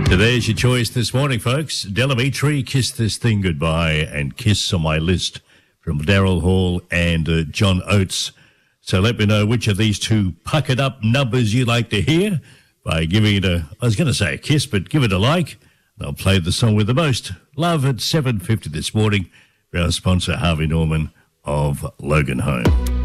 So there's your choice this morning, folks. Delamitri, Kiss This Thing Goodbye, and Kiss on My List from Daryl Hall and John Oates. So let me know which of these two puckered up numbers you like to hear by giving it I was going to say a kiss, but give it a like. I'll play the song with the most. Love at 7:50 this morning. Our sponsor, Harvey Norman of Logan Home.